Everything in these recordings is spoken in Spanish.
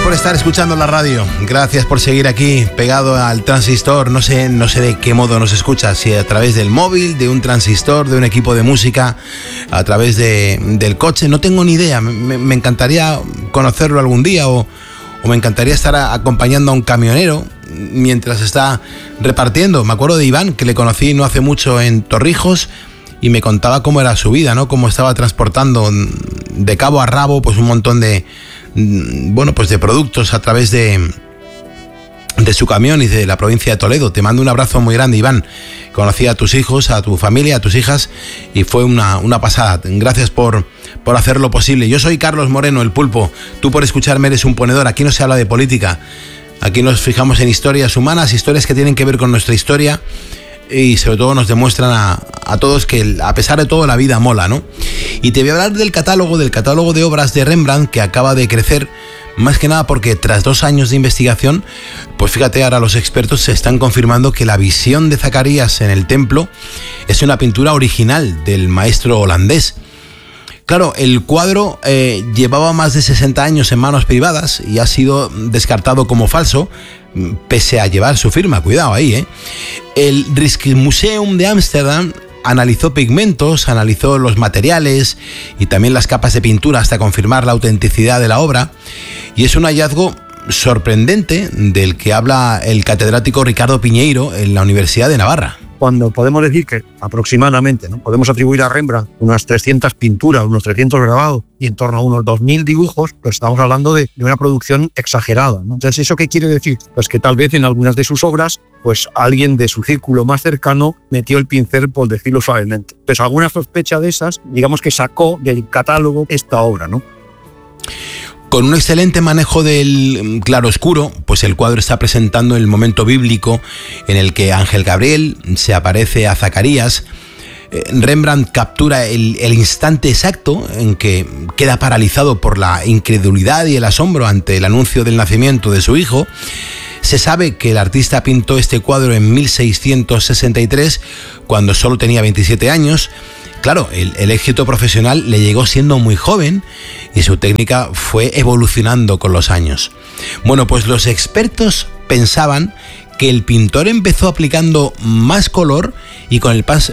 por estar escuchando la radio. Gracias por seguir aquí pegado al transistor. No sé de qué modo nos escuchas. Si a través del móvil, de un transistor, de un equipo de música, a través del coche. No tengo ni idea. Me encantaría conocerlo algún día o me encantaría estar acompañando a un camionero mientras está repartiendo. Me acuerdo de Iván, que le conocí no hace mucho en Torrijos, y me contaba cómo era su vida, ¿no? Cómo estaba transportando de cabo a rabo pues un montón de productos a través de su camión y de la provincia de Toledo. Te mando un abrazo muy grande, Iván. Conocí a tus hijos, a tu familia, a tus hijas, y fue una pasada. Gracias por hacerlo posible. Yo soy Carlos Moreno, el Pulpo. Tú por escucharme eres un ponedor. Aquí no se habla de política. Aquí nos fijamos en historias humanas, historias que tienen que ver con nuestra historia, y sobre todo nos demuestran a todos que a pesar de todo la vida mola, ¿no? Y te voy a hablar del catálogo de obras de Rembrandt, que acaba de crecer, más que nada porque tras 2 años de investigación, pues fíjate, ahora los expertos se están confirmando que la visión de Zacarías en el templo es una pintura original del maestro holandés. Claro, el cuadro llevaba más de 60 años en manos privadas y ha sido descartado como falso, pese a llevar su firma. Cuidado ahí, ¿eh? El Rijksmuseum de Ámsterdam analizó pigmentos, analizó los materiales y también las capas de pintura hasta confirmar la autenticidad de la obra, y es un hallazgo sorprendente del que habla el catedrático Ricardo Piñeiro en la Universidad de Navarra. Cuando podemos decir que aproximadamente, ¿no?, podemos atribuir a Rembrandt unas 300 pinturas, unos 300 grabados y en torno a unos 2.000 dibujos, pues estamos hablando de una producción exagerada, ¿no? Entonces, ¿eso qué quiere decir? Pues que tal vez en algunas de sus obras, pues alguien de su círculo más cercano metió el pincel, por decirlo suavemente. Pues alguna sospecha de esas, digamos que sacó del catálogo esta obra, ¿no? Con un excelente manejo del claroscuro, pues el cuadro está presentando el momento bíblico en el que Ángel Gabriel se aparece a Zacarías. Rembrandt captura el instante exacto en que queda paralizado por la incredulidad y el asombro ante el anuncio del nacimiento de su hijo. Se sabe que el artista pintó este cuadro en 1663, cuando solo tenía 27 años. Claro, el éxito profesional le llegó siendo muy joven y su técnica fue evolucionando con los años. Bueno, pues los expertos pensaban que el pintor empezó aplicando más color y con el paso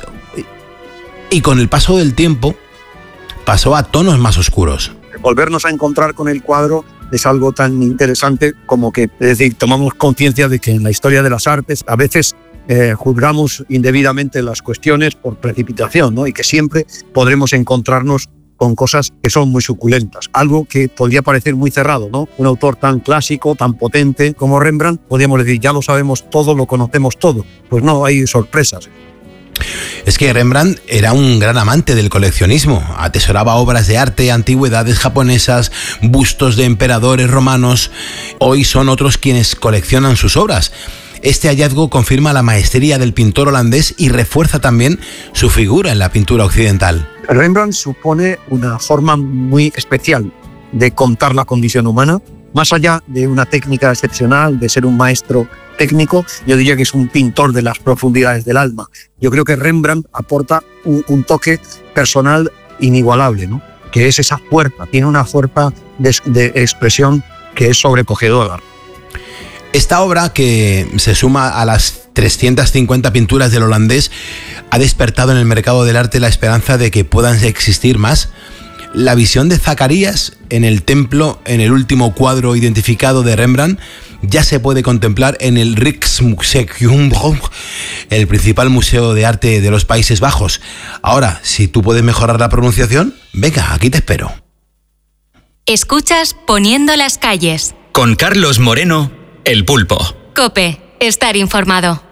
del tiempo pasó a tonos más oscuros. Volvernos a encontrar con el cuadro es algo tan interesante como que, es decir, tomamos conciencia de que en la historia de las artes a veces juzgamos indebidamente las cuestiones por precipitación, ¿no? Y que siempre podremos encontrarnos con cosas que son muy suculentas. Algo que podría parecer muy cerrado, ¿no? Un autor tan clásico, tan potente como Rembrandt, podríamos decir, ya lo sabemos todo, lo conocemos todo. Pues no, hay sorpresas. Es que Rembrandt era un gran amante del coleccionismo. Atesoraba obras de arte, antigüedades japonesas, bustos de emperadores romanos. Hoy son otros quienes coleccionan sus obras. Este hallazgo confirma la maestría del pintor holandés y refuerza también su figura en la pintura occidental. Rembrandt supone una forma muy especial de contar la condición humana. Más allá de una técnica excepcional, de ser un maestro técnico, yo diría que es un pintor de las profundidades del alma. Yo creo que Rembrandt aporta un toque personal inigualable, ¿no? Que es esa fuerza, tiene una fuerza de expresión que es sobrecogedora. Esta obra, que se suma a las 350 pinturas del holandés, ha despertado en el mercado del arte la esperanza de que puedan existir más. La visión de Zacarías en el templo, en el último cuadro identificado de Rembrandt, ya se puede contemplar en el Rijksmuseum, el principal museo de arte de los Países Bajos. Ahora, si tú puedes mejorar la pronunciación, venga, aquí te espero. Escuchas Poniendo las calles. Con Carlos Moreno, el Pulpo. COPE, estar informado.